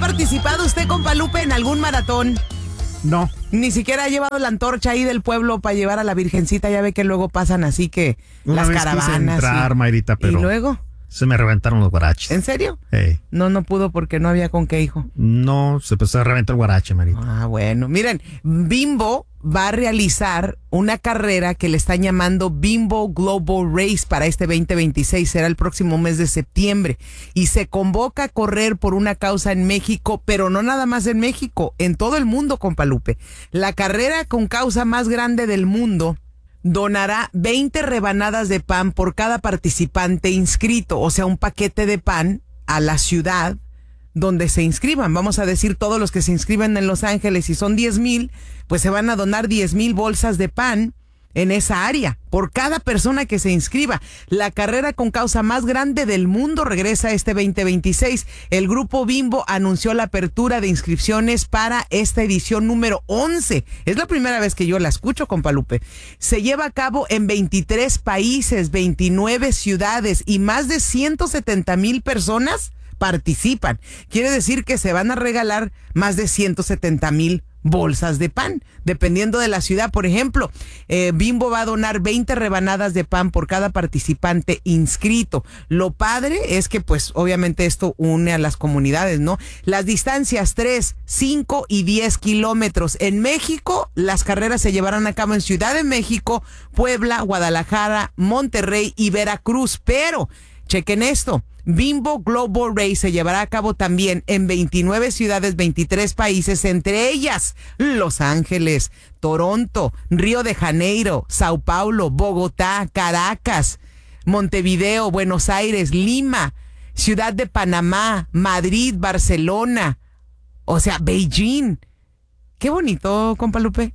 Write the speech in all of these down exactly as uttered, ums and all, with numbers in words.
participado usted, compa Lupe, en algún maratón? No. Ni siquiera ha llevado la antorcha ahí del pueblo para llevar a la Virgencita. Ya ve que luego pasan así que Una las vez caravanas. quise entrar, y, Mayrita, pero ¿Y luego? se me reventaron los guaraches. ¿En serio? Hey. No, no pudo porque no había con qué, hijo. No, se empezó a reventar el guarache, Mayrita. Ah, bueno. Miren, Bimbo va a realizar una carrera que le están llamando Bimbo Global Race para este veinte veintiséis. Será el próximo mes de septiembre. Y se convoca a correr por una causa en México, pero no nada más en México, en todo el mundo, compa Lupe. La carrera con causa más grande del mundo donará veinte rebanadas de pan por cada participante inscrito, o sea, un paquete de pan a la ciudad donde se inscriban. Vamos a decir, todos los que se inscriban en Los Ángeles, y son diez mil, pues se van a donar diez mil bolsas de pan en esa área, por cada persona que se inscriba. La carrera con causa más grande del mundo regresa este veinte veintiséis. El grupo Bimbo anunció la apertura de inscripciones para esta edición número once. Es la primera vez que yo la escucho, compa Lupe. Se lleva a cabo en veintitrés países, veintinueve ciudades, y más de ciento setenta mil personas participan. Quiere decir que se van a regalar más de ciento setenta mil bolsas de pan, dependiendo de la ciudad. Por ejemplo, eh, Bimbo va a donar veinte rebanadas de pan por cada participante inscrito. Lo padre es que, pues, obviamente esto une a las comunidades, ¿no? Las distancias tres, cinco y diez kilómetros. En México, las carreras se llevarán a cabo en Ciudad de México, Puebla, Guadalajara, Monterrey y Veracruz. Pero, chequen esto, Bimbo Global Race se llevará a cabo también en veintinueve ciudades, veintitrés países, entre ellas Los Ángeles, Toronto, Río de Janeiro, Sao Paulo, Bogotá, Caracas, Montevideo, Buenos Aires, Lima, Ciudad de Panamá, Madrid, Barcelona, o sea, Beijing. Qué bonito, compa Lupe.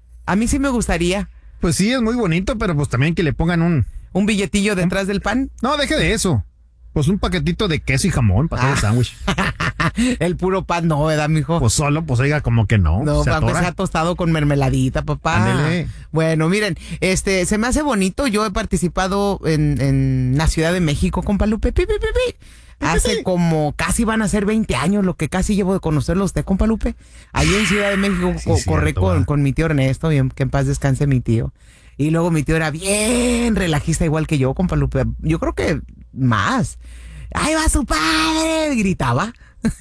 A mí sí me gustaría. Pues sí, es muy bonito, pero pues también que le pongan un... ¿Un billetillo detrás del pan? No, deje de eso. Pues un paquetito de queso y jamón para todo el sándwich. El puro pan no, ¿verdad, mijo? Pues solo, pues oiga, como que no. No, se aunque atora. sea tostado con mermeladita, papá. Ándele. Bueno, miren, este, se me hace bonito. Yo he participado en, en la Ciudad de México, compa Lupe. Pi, pi, pi, pi. Hace como casi van a ser veinte años, lo que casi llevo de conocerlo usted, compa Lupe. Allí en Ciudad de México Sí, co- cierto, corrí con, va. con mi tío Ernesto, bien, que en paz descanse mi tío. Y luego mi tío era bien relajista, igual que yo, compa Lupe. Yo creo que más. ¡Ahí va su padre! Gritaba.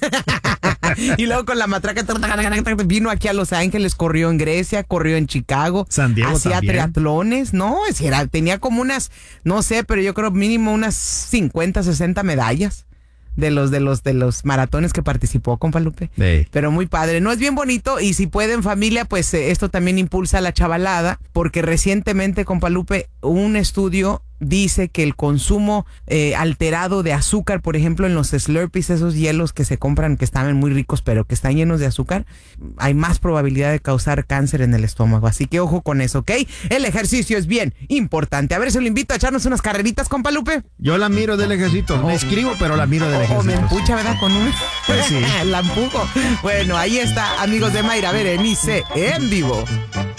Y luego con la matraca vino aquí a Los Ángeles, corrió en Grecia, corrió en Chicago, San Diego hacía también. triatlones, no, es que era, tenía como unas, no sé, pero yo creo mínimo unas cincuenta, sesenta medallas de los de los de los maratones que participó, compa Lupe. Sí. Pero muy padre, no es bien bonito, y si pueden, familia, pues eh, esto también impulsa a la chavalada, porque recientemente, compa Lupe, un estudio dice que el consumo eh, alterado de azúcar, por ejemplo, en los Slurpees, esos hielos que se compran que están muy ricos pero que están llenos de azúcar, hay más probabilidad de causar cáncer en el estómago. Así que ojo con eso, ¿ok? El ejercicio es bien importante. A ver, se lo invito a echarnos unas carreritas, compa Lupe. Yo la miro del ejército. Me escribo, pero la miro del O me ejército. empucha, ¿verdad? Con un... Pues sí. la empujo. Bueno, ahí está, amigos de Mayra Berenice en vivo.